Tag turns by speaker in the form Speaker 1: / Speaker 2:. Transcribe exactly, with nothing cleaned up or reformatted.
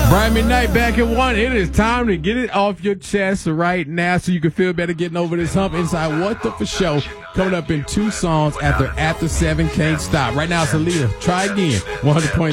Speaker 1: Brian McKnight back at one. It is time to get it off your chest right now so you can feel better getting over this hump inside What the For Show. Coming up in two songs after After Seven Can't Stop. Right now it's Aaliyah. Try Again. one hundred point